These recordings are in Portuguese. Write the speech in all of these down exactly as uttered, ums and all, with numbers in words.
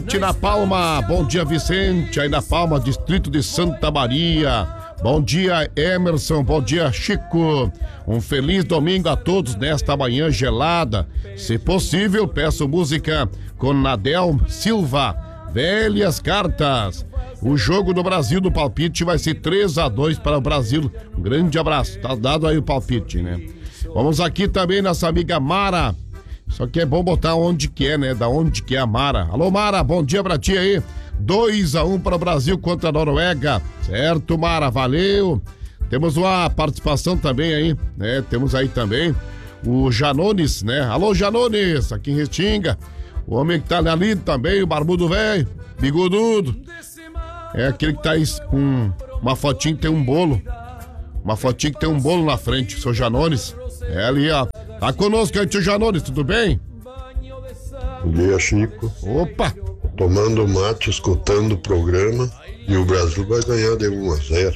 Na Palma, bom dia Vicente, aí na Palma, distrito de Santa Maria. Bom dia Emerson, bom dia Chico. Um feliz domingo a todos nesta manhã gelada. Se possível, peço música com Nadel Silva, Velhas Cartas. O jogo do Brasil do palpite vai ser três a dois para o Brasil. Um grande abraço, tá dado aí o palpite, né? Vamos aqui também nossa amiga Mara. Só que é bom botar onde que é, né? Da onde que é a Mara. Alô, Mara, bom dia pra ti aí. dois a um para o Brasil contra a Noruega. Certo, Mara, valeu. Temos uma participação também aí, né? Temos aí também o Janones, né? Alô, Janones, aqui em Restinga. O homem que tá ali também, o barbudo velho, bigodudo. É aquele que tá aí com uma fotinha que tem um bolo. Uma fotinha que tem um bolo na frente, o seu Janones. É ali, ó. Tá conosco aí, tio Janones, tudo bem? Bom dia, Chico. Opa! Tomando mate, escutando o programa, e o Brasil vai ganhar de um a zero.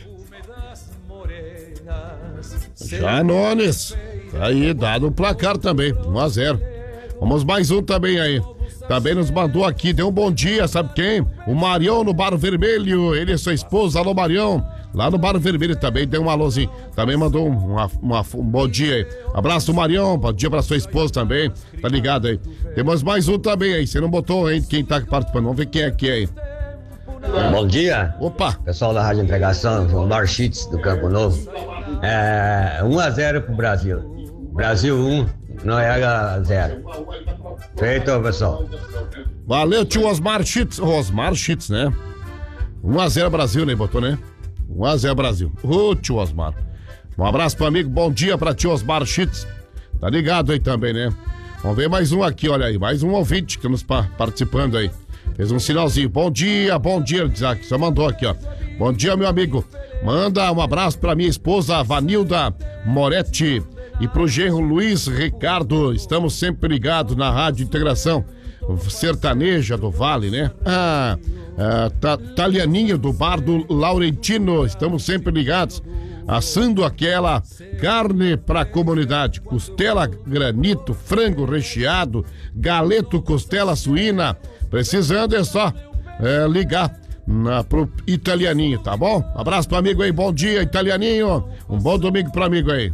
Janones, tá aí, dado o placar também, um a zero. Vamos mais um também aí. Também nos mandou aqui, deu um bom dia, sabe quem? O Marião no Bar Vermelho, ele e sua esposa, alô Marião. Lá no Bar Vermelho também, deu um alôzinho. Também mandou um, uma, uma, um bom dia aí. Abraço, Marião, bom dia pra sua esposa também. Tá ligado aí. Temos mais um também aí, você não botou aí quem tá participando, vamos ver quem é que é aí. Bom dia. Opa. Pessoal da Rádio Entregação, João Marchitz do Campo Novo. É um a zero pro Brasil. Brasil um, Noruega zero. Feito, pessoal. Valeu, tio Osmar Schitz. Osmar Schitz, né? um a zero Brasil, né? Botou, né? um a zero Brasil. Ô, oh, tio Osmar. Um abraço pro amigo, bom dia pra tio Osmar Schitz. Tá ligado aí também, né? Vamos ver mais um aqui, olha aí. Mais um ouvinte que nos pa- participando aí. Fez um sinalzinho. Bom dia, bom dia, Isaac. Só mandou aqui, ó. Bom dia, meu amigo. Manda um abraço pra minha esposa, Vanilda Moretti. E pro genro Luiz Ricardo. Estamos sempre ligados na Rádio Integração Sertaneja do Vale, né? Ah, ah tá, Talianinho do Bar do Laurentino. Estamos sempre ligados. Assando aquela carne pra comunidade. Costela granito, frango recheado, galeto, costela suína. Precisando é só é, ligar na, pro Italianinho, tá bom? Abraço pro amigo aí, bom dia, Italianinho. Um bom domingo pro amigo aí.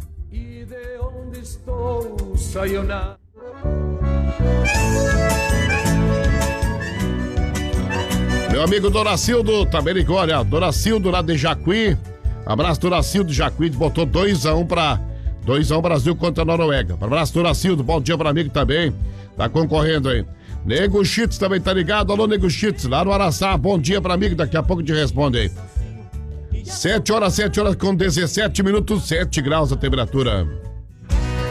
Meu amigo Doracildo, também ligou, olha, Doracildo lá de Jacuí. Abraço, Doracildo, Jacuí, botou dois a um pra dois a um Brasil contra a Noruega. Abraço, Doracildo, bom dia pro amigo também. Tá concorrendo aí. Nego Chitz também tá ligado. Alô, Nego Chitz, lá no Araçá. Bom dia pra amigo, daqui a pouco te responde aí. Sete horas, sete horas com dezessete minutos, sete graus a temperatura.